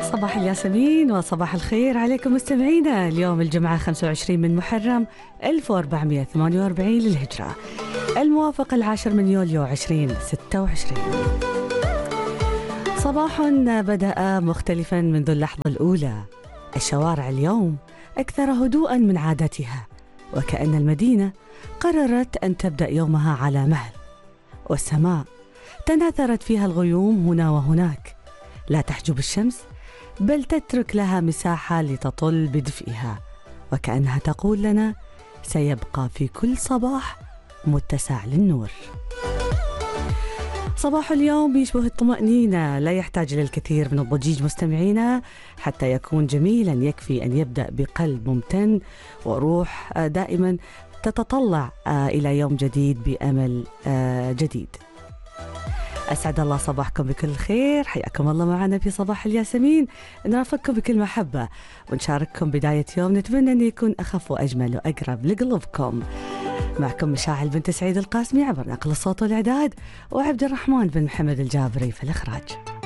صباح الياسمين وصباح الخير عليكم مستمعينا. اليوم الجمعة 25 من محرم 1448 للهجرة، الموافق 10 من يوليو 2026. صباح بدأ مختلفا منذ اللحظة الأولى. الشوارع اليوم أكثر هدوءا من عادتها، وكأن المدينة قررت أن تبدأ يومها على مهل، والسماء تناثرت فيها الغيوم هنا وهناك، لا تحجب الشمس بل تترك لها مساحة لتطل بدفئها، وكأنها تقول لنا سيبقى في كل صباح متسع للنور. صباح اليوم يشبه الطمأنينة، لا يحتاج إلى الكثير من الضجيج مستمعينا حتى يكون جميلا. يكفي أن يبدأ بقلب ممتن وروح دائما تتطلع إلى يوم جديد بأمل جديد. أسعد الله صباحكم بكل خير، حياكم الله معنا في صباح الياسمين. نرافقكم بكل محبة ونشارككم بداية يوم نتمنى أن يكون أخف وأجمل وأقرب لقلوبكم. معكم مشاعل بنت سعيد القاسمي عبر نقل الصوت والإعداد، وعبد الرحمن بن محمد الجابري في الإخراج.